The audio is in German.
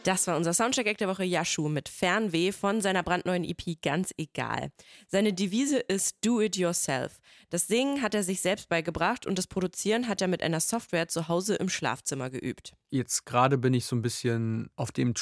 Das war unser Soundcheck-Act der Woche, Yashu mit Fernweh von seiner brandneuen EP Ganz egal. Seine Devise ist Do it yourself. Das Singen hat er sich selbst beigebracht und das Produzieren hat er mit einer Software zu Hause im Schlafzimmer geübt. Jetzt gerade bin ich so ein bisschen auf dem